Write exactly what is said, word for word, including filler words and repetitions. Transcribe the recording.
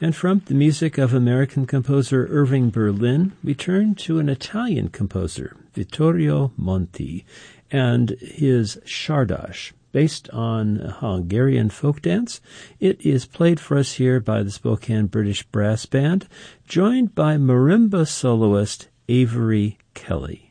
And from the music of American composer Irving Berlin, we turn to an Italian composer, Vittorio Monti, and his Czardas, based on Hungarian folk dance. It is played for us here by the Spokane British Brass Band, joined by marimba soloist Avery Kelly.